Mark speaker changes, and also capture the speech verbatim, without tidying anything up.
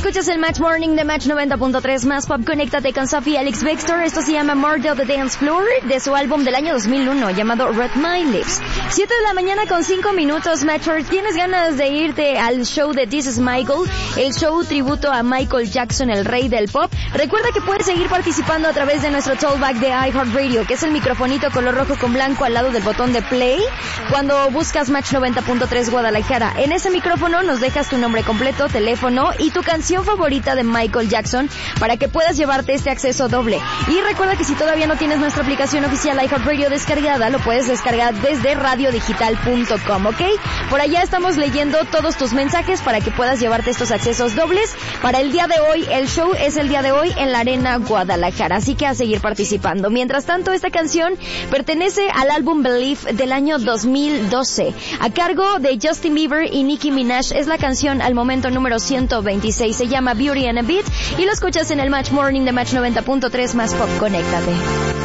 Speaker 1: Escuchas el Match Morning de Match noventa punto tres más pop. Conéctate con Sophie Alex Victor. Esto se llama Murder the Dance Floor, de su álbum del año dos mil uno llamado Red My Lips. siete de la mañana con cinco minutos, Matcher. ¿Tienes ganas de irte al show de This Is Michael? El show tributo a Michael Jackson, el rey del pop. Recuerda que puedes seguir participando a través de nuestro tollback de iHeartRadio, que es el microfonito color rojo con blanco al lado del botón de play cuando buscas Match noventa punto tres Guadalajara. En ese micrófono nos dejas tu nombre completo, teléfono y tu canción favorita de Michael Jackson para que puedas llevarte este acceso doble. Y recuerda que si todavía no tienes nuestra aplicación oficial iHeartRadio descargada, lo puedes descargar desde radio digital punto com, ¿ok? Por allá estamos leyendo todos tus mensajes para que puedas llevarte estos accesos dobles para el día de hoy. El show es el día de hoy en la Arena Guadalajara, así que a seguir participando. Mientras tanto, esta canción pertenece al álbum Believe del año dos mil doce, a cargo de Justin Bieber y Nicki Minaj. Es la canción al momento número ciento veintiséis, se llama Beauty and a Beat y lo escuchas en el Match Morning de Match noventa punto tres más pop. Conéctate.